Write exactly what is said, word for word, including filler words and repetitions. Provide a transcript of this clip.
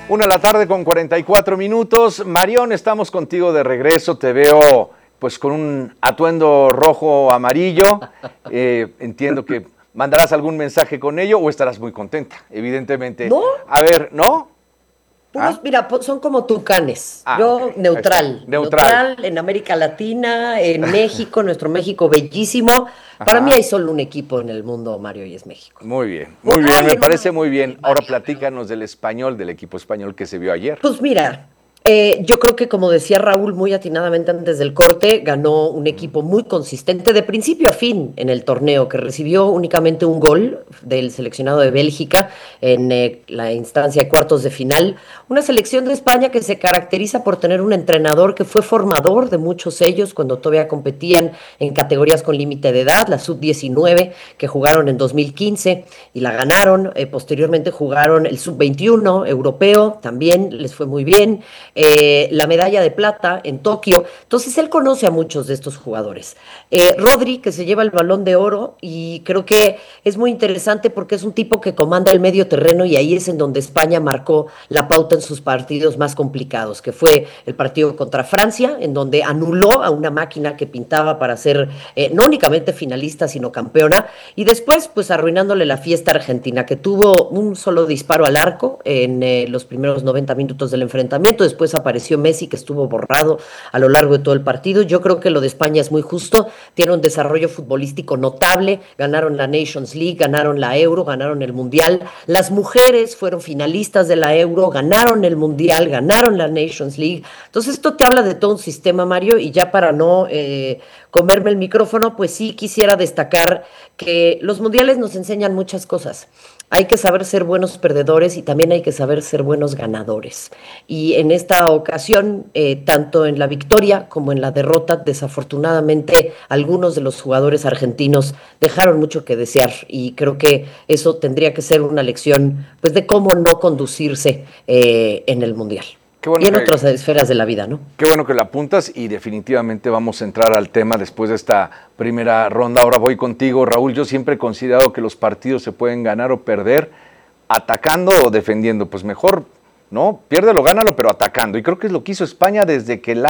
Una de la tarde con cuarenta y cuatro minutos. Marión, estamos contigo de regreso. Te veo pues con un atuendo rojo amarillo. Eh, entiendo que mandarás algún mensaje con ello o estarás muy contenta, evidentemente. ¿No? A ver, ¿no? Puros, ¿Ah? mira, son como tucanes. Ah, Yo okay. neutral, neutral. neutral en América Latina, en México, nuestro México bellísimo. Para Ajá. mí hay solo un equipo en el mundo, Mario, y es México. Muy bien, muy bien, me parece muy bien. Ahora platícanos del español, del equipo español que se vio ayer. Pues mira, eh, yo creo que como decía Raúl muy atinadamente antes del corte, ganó un equipo muy consistente de principio a fin en el torneo, que recibió únicamente un gol del seleccionado de Bélgica en eh, la instancia de cuartos de final. Una selección de España que se caracteriza por tener un entrenador que fue formador de muchos ellos cuando todavía competían en categorías con límite de edad, la sub diecinueve, que jugaron en dos mil quince y la ganaron. Eh, posteriormente jugaron el sub veintiuno europeo, también les fue muy bien. Eh, la medalla de plata en Tokio. Entonces él conoce a muchos de estos jugadores. Eh, Rodri, que se lleva el Balón de Oro, y creo que es muy interesante porque es un tipo que comanda el medio terreno y ahí es en donde España marcó la pauta en sus partidos más complicados, que fue el partido contra Francia, en donde anuló a una máquina que pintaba para ser eh, no únicamente finalista, sino campeona, y después pues arruinándole la fiesta a Argentina, que tuvo un solo disparo al arco en eh, los primeros noventa minutos del enfrentamiento. Después Después apareció Messi, que estuvo borrado a lo largo de todo el partido. Yo creo que lo de España es muy justo, tiene un desarrollo futbolístico notable, ganaron la Nations League, ganaron la Euro, ganaron el Mundial. Las mujeres fueron finalistas de la Euro, ganaron el Mundial, ganaron la Nations League. Entonces esto te habla de todo un sistema, Mario, y ya para no eh, comerme el micrófono, pues sí quisiera destacar que los mundiales nos enseñan muchas cosas. Hay que saber ser buenos perdedores y también hay que saber ser buenos ganadores. Y en esta ocasión, eh, tanto en la victoria como en la derrota, desafortunadamente algunos de los jugadores argentinos dejaron mucho que desear y creo que eso tendría que ser una lección pues, de cómo no conducirse eh, en el Mundial. Qué bueno y en que, otras esferas de la vida, ¿no? Qué bueno que la apuntas y definitivamente vamos a entrar al tema después de esta primera ronda. Ahora voy contigo, Raúl. Yo siempre he considerado que los partidos se pueden ganar o perder atacando o defendiendo. Pues mejor, ¿no? Piérdelo, gánalo, pero atacando. Y creo que es lo que hizo España desde que la